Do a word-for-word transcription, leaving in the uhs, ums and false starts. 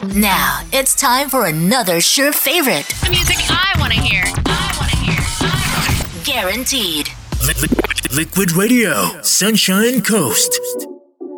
Now, it's time for another sure favorite. The music I want to hear. I want to hear. Guaranteed. Liquid Radio, Sunshine Coast.